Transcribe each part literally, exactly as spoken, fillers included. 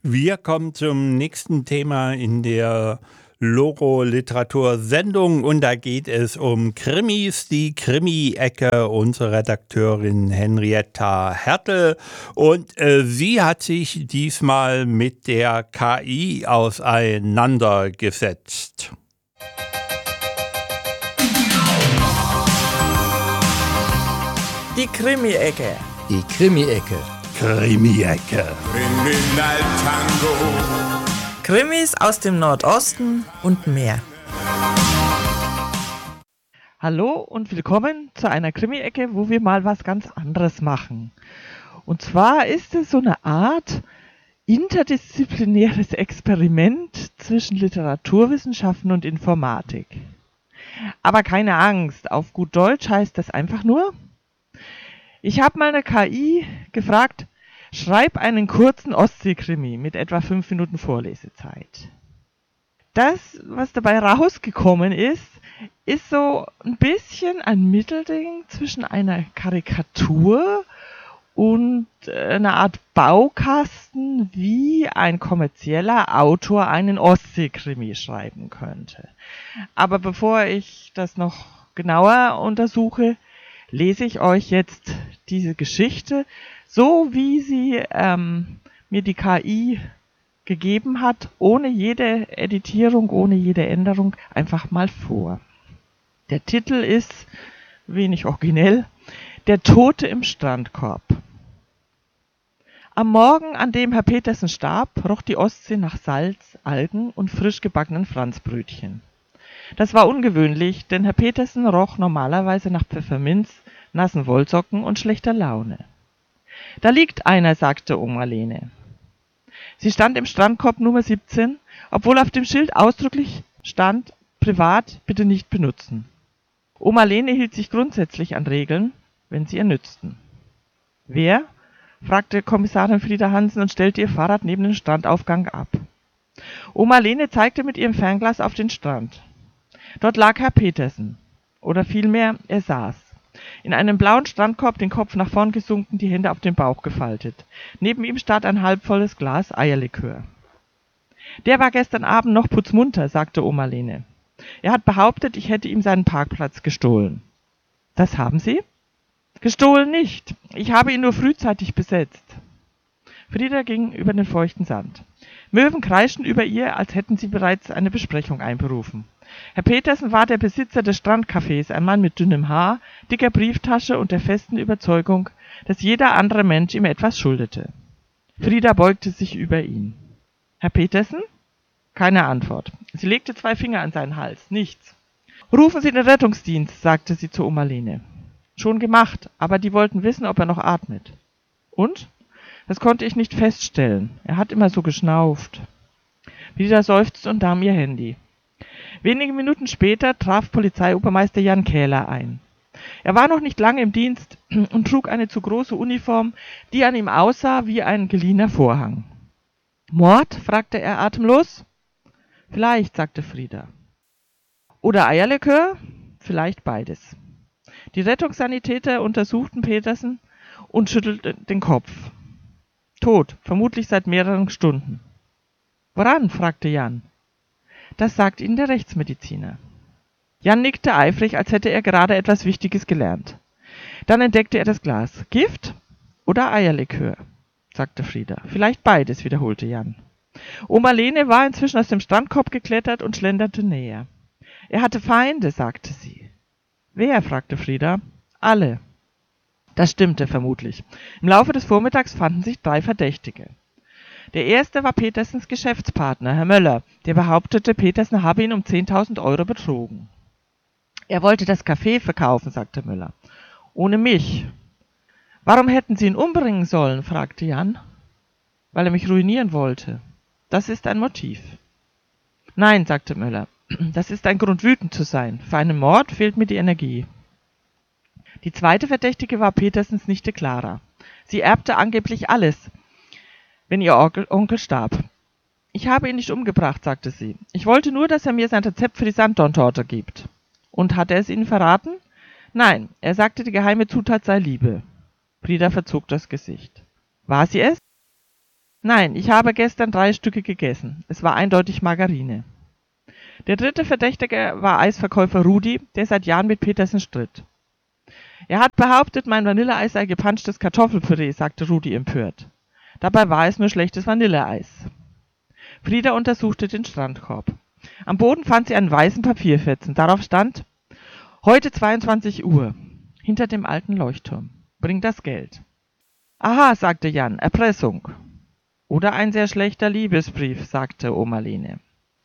Wir kommen zum nächsten Thema in der Loro-Literatur-Sendung und da geht es um Krimis, die Krimi-Ecke, unsere Redakteurin Henrietta Hertel und äh, sie hat sich diesmal mit der K I auseinandergesetzt. Die Krimi-Ecke. Die Krimi-Ecke. Krimi-Ecke. Kriminal Tango. Krimis aus dem Nordosten und mehr. Hallo und willkommen zu einer Krimi-Ecke, wo wir mal was ganz anderes machen. Und zwar ist es so eine Art interdisziplinäres Experiment zwischen Literaturwissenschaften und Informatik. Aber keine Angst, auf gut Deutsch heißt das einfach nur: Ich habe mal eine K I gefragt, schreib einen kurzen Ostsee-Krimi mit etwa fünf Minuten Vorlesezeit. Das, was dabei rausgekommen ist, ist so ein bisschen ein Mittelding zwischen einer Karikatur und einer Art Baukasten, wie ein kommerzieller Autor einen Ostsee-Krimi schreiben könnte. Aber bevor ich das noch genauer untersuche, lese ich euch jetzt diese Geschichte, so wie sie ähm, mir die K I gegeben hat, ohne jede Editierung, ohne jede Änderung, einfach mal vor. Der Titel ist, wenig originell, Der Tote im Strandkorb. Am Morgen, an dem Herr Petersen starb, roch die Ostsee nach Salz, Algen und frisch gebackenen Franzbrötchen. Das war ungewöhnlich, denn Herr Petersen roch normalerweise nach Pfefferminz, nassen Wollsocken und schlechter Laune. Da liegt einer, sagte Oma Lene. Sie stand im Strandkorb Nummer siebzehn, obwohl auf dem Schild ausdrücklich stand, privat bitte nicht benutzen. Oma Lene hielt sich grundsätzlich an Regeln, wenn sie ihr nützten. Wer? Fragte Kommissarin Frieda Hansen und stellte ihr Fahrrad neben dem Strandaufgang ab. Oma Lene zeigte mit ihrem Fernglas auf den Strand. Dort lag Herr Petersen. Oder vielmehr, er saß. In einem blauen Strandkorb, den Kopf nach vorn gesunken, die Hände auf den Bauch gefaltet. Neben ihm stand ein halbvolles Glas Eierlikör. Der war gestern Abend noch putzmunter, sagte Oma Lene. Er hat behauptet, ich hätte ihm seinen Parkplatz gestohlen. Das haben Sie? Gestohlen nicht. Ich habe ihn nur frühzeitig besetzt. Frieda ging über den feuchten Sand. Möwen kreischten über ihr, als hätten sie bereits eine Besprechung einberufen. Herr Petersen war der Besitzer des Strandcafés, ein Mann mit dünnem Haar, dicker Brieftasche und der festen Überzeugung, dass jeder andere Mensch ihm etwas schuldete. Frieda beugte sich über ihn. Herr Petersen? Keine Antwort. Sie legte zwei Finger an seinen Hals. Nichts. Rufen Sie den Rettungsdienst, sagte sie zu Oma Lene. Schon gemacht, aber die wollten wissen, ob er noch atmet. Und? Das konnte ich nicht feststellen. Er hat immer so geschnauft. Frieda seufzte und nahm ihr Handy. Wenige Minuten später traf Polizeiobermeister Jan Kähler ein. Er war noch nicht lange im Dienst und trug eine zu große Uniform, die an ihm aussah wie ein geliehener Vorhang. »Mord?« fragte er atemlos. »Vielleicht«, sagte Frieda. »Oder Eierlikör?« »Vielleicht beides.« Die Rettungssanitäter untersuchten Petersen und schüttelten den Kopf. Tot, vermutlich seit mehreren Stunden. »Woran?« fragte Jan. Das sagt Ihnen der Rechtsmediziner. Jan nickte eifrig, als hätte er gerade etwas Wichtiges gelernt. Dann entdeckte er das Glas. »Gift oder Eierlikör?« sagte Frieda. »Vielleicht beides«, wiederholte Jan. Oma Lene war inzwischen aus dem Strandkorb geklettert und schlenderte näher. »Er hatte Feinde«, sagte sie. »Wer?« fragte Frieda. »Alle.« Das stimmte vermutlich. Im Laufe des Vormittags fanden sich drei Verdächtige. Der erste war Petersens Geschäftspartner, Herr Möller, der behauptete, Petersen habe ihn um zehntausend Euro betrogen. Er wollte das Café verkaufen, sagte Möller. Ohne mich. Warum hätten Sie ihn umbringen sollen, fragte Jan. Weil er mich ruinieren wollte. Das ist ein Motiv. Nein, sagte Möller, das ist ein Grund, wütend zu sein. Für einen Mord fehlt mir die Energie. Die zweite Verdächtige war Petersens Nichte Clara. Sie erbte angeblich alles, wenn ihr Onkel starb. Ich habe ihn nicht umgebracht, sagte sie. Ich wollte nur, dass er mir sein Rezept für die Sanddorntorte gibt. Und hat er es Ihnen verraten? Nein, er sagte, die geheime Zutat sei Liebe. Frieda verzog das Gesicht. War sie es? Nein, ich habe gestern drei Stücke gegessen. Es war eindeutig Margarine. Der dritte Verdächtige war Eisverkäufer Rudi, der seit Jahren mit Petersen stritt. Er hat behauptet, mein Vanilleeis sei gepanschtes Kartoffelpüree, sagte Rudi empört. Dabei war es nur schlechtes Vanilleeis. Frieda untersuchte den Strandkorb. Am Boden fand sie einen weißen Papierfetzen. Darauf stand: Heute zweiundzwanzig Uhr, hinter dem alten Leuchtturm. Bring das Geld. Aha, sagte Jan, Erpressung. Oder ein sehr schlechter Liebesbrief, sagte Oma Lene.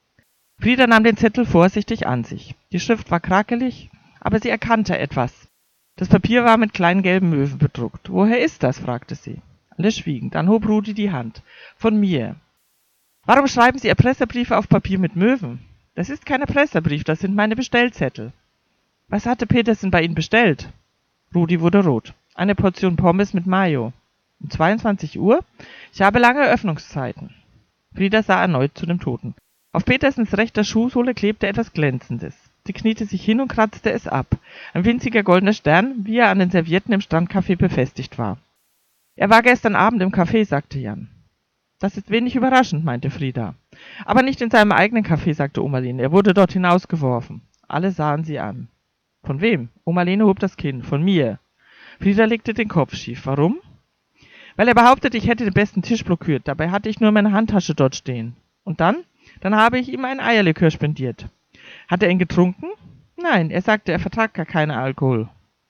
Frieda nahm den Zettel vorsichtig an sich. Die Schrift war krakelig, aber sie erkannte etwas. Das Papier war mit kleinen gelben Möwen bedruckt. Woher ist das? Fragte sie. Alle schwiegen. Dann hob Rudi die Hand. Von mir. Warum schreiben Sie Erpresserbriefe auf Papier mit Möwen? Das ist kein Erpresserbrief, das sind meine Bestellzettel. Was hatte Petersen bei Ihnen bestellt? Rudi wurde rot. Eine Portion Pommes mit Mayo. Um zweiundzwanzig Uhr? Ich habe lange Öffnungszeiten. Frieda sah erneut zu dem Toten. Auf Petersens rechter Schuhsohle klebte etwas Glänzendes. Sie kniete sich hin und kratzte es ab. Ein winziger goldener Stern, wie er an den Servietten im Strandcafé befestigt war. Er war gestern Abend im Café, sagte Jan. Das ist wenig überraschend, meinte Frieda. Aber nicht in seinem eigenen Café, sagte Oma Lene. Er wurde dort hinausgeworfen. Alle sahen sie an. Von wem? Oma Lene hob das Kinn. Von mir. Frieda legte den Kopf schief. Warum? Weil er behauptet, ich hätte den besten Tisch blockiert. Dabei hatte ich nur meine Handtasche dort stehen. Und dann? Dann habe ich ihm ein Eierlikör spendiert. Hat er ihn getrunken? Nein, er sagte, er vertragt gar keinen Alkohol.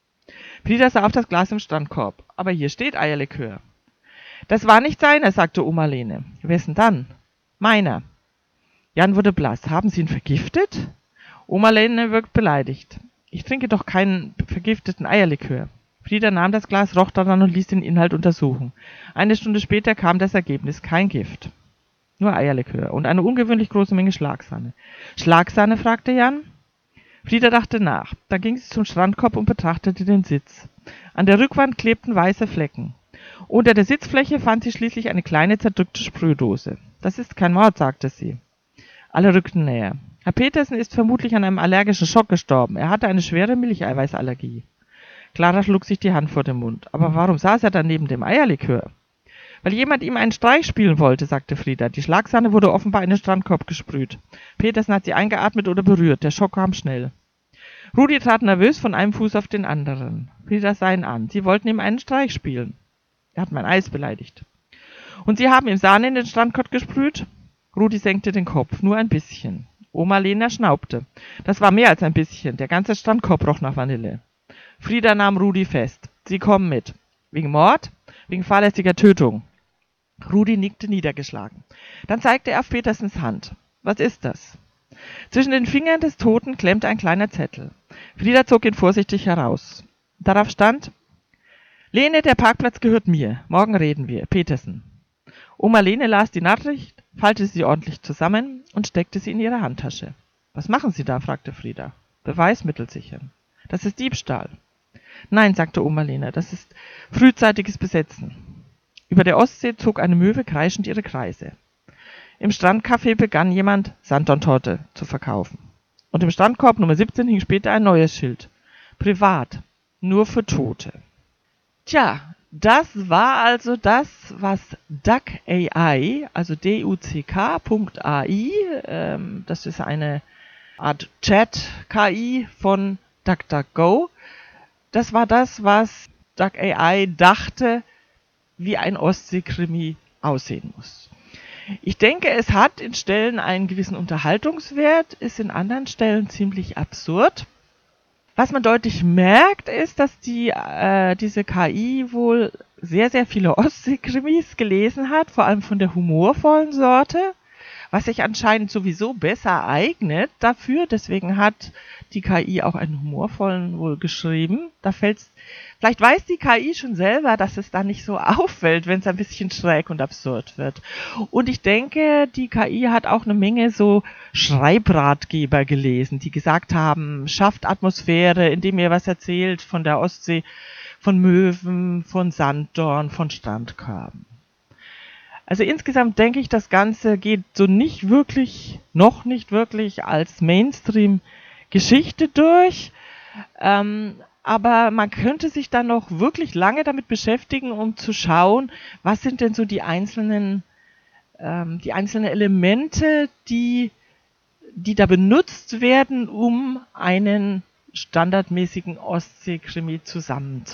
Frieda sah auf das Glas im Strandkorb. Aber hier steht Eierlikör. Das war nicht seiner, sagte Oma Lene. Wessen dann? Meiner. Jan wurde blass. Haben Sie ihn vergiftet? Oma Lene wirkt beleidigt. Ich trinke doch keinen vergifteten Eierlikör. Frieda nahm das Glas, roch daran und ließ den Inhalt untersuchen. Eine Stunde später kam das Ergebnis. Kein Gift. Nur Eierlikör und eine ungewöhnlich große Menge Schlagsahne. Schlagsahne? Fragte Jan. Frieda dachte nach. Dann ging sie zum Strandkorb und betrachtete den Sitz. An der Rückwand klebten weiße Flecken. Unter der Sitzfläche fand sie schließlich eine kleine zerdrückte Sprühdose. Das ist kein Mord, sagte sie. Alle rückten näher. Herr Petersen ist vermutlich an einem allergischen Schock gestorben. Er hatte eine schwere Milcheiweißallergie. Clara schlug sich die Hand vor den Mund. Aber warum saß er dann neben dem Eierlikör? Weil jemand ihm einen Streich spielen wollte, sagte Frieda. Die Schlagsahne wurde offenbar in den Strandkorb gesprüht. Petersen hat sie eingeatmet oder berührt. Der Schock kam schnell. Rudi trat nervös von einem Fuß auf den anderen. Frieda sah ihn an. Sie wollten ihm einen Streich spielen. Er hat mein Eis beleidigt. Und Sie haben ihm Sahne in den Strandkorb gesprüht? Rudi senkte den Kopf. Nur ein bisschen. Oma Lena schnaubte. Das war mehr als ein bisschen. Der ganze Strandkorb roch nach Vanille. Frieda nahm Rudi fest. Sie kommen mit. Wegen Mord? Wegen fahrlässiger Tötung. Rudi nickte niedergeschlagen. Dann zeigte er auf Petersens Hand. Was ist das? Zwischen den Fingern des Toten klemmte ein kleiner Zettel. Frieda zog ihn vorsichtig heraus. Darauf stand: Lene, der Parkplatz gehört mir. Morgen reden wir. Petersen. Oma Lene las die Nachricht, faltete sie ordentlich zusammen und steckte sie in ihre Handtasche. Was machen Sie da? fragte Frieda. Beweismittel sichern. Das ist Diebstahl. Nein, sagte Oma Lene, das ist frühzeitiges Besetzen. Über der Ostsee zog eine Möwe kreischend ihre Kreise. Im Strandcafé begann jemand, Sanddorntorte zu verkaufen. Und im Strandkorb Nummer siebzehn hing später ein neues Schild. Privat, nur für Tote. Tja, das war also das, was Duck A I, also D U C K Punkt A I, ähm, das ist eine Art Chat-K I von DuckDuckGo, das war das, was Duck A I dachte, wie ein Ostsee-Krimi aussehen muss. Ich denke, es hat in Stellen einen gewissen Unterhaltungswert, ist in anderen Stellen ziemlich absurd. Was man deutlich merkt, ist, dass die, äh, diese K I wohl sehr, sehr viele Ostsee-Krimis gelesen hat, vor allem von der humorvollen Sorte, was sich anscheinend sowieso besser eignet dafür. Deswegen hat die K I auch einen humorvollen wohl geschrieben. Da fällt's, vielleicht weiß die K I schon selber, dass es da nicht so auffällt, wenn es ein bisschen schräg und absurd wird. Und ich denke, die K I hat auch eine Menge so Schreibratgeber gelesen, die gesagt haben, schafft Atmosphäre, indem ihr was erzählt von der Ostsee, von Möwen, von Sanddorn, von Strandkörben. Also insgesamt denke ich, das Ganze geht so nicht wirklich, noch nicht wirklich als Mainstream-Geschichte durch. Ähm, aber man könnte sich dann noch wirklich lange damit beschäftigen, um zu schauen, was sind denn so die einzelnen ähm, die einzelnen Elemente, die, die da benutzt werden, um einen standardmäßigen Ostsee-Krimi zusammenzufassen.